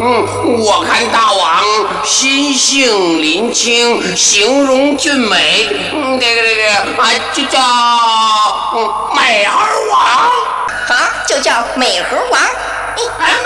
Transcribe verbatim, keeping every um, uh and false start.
嗯，我看大王心性林清，形容俊美，嗯，这个这个啊，就叫嗯美猴王啊，就叫美猴王。 哎，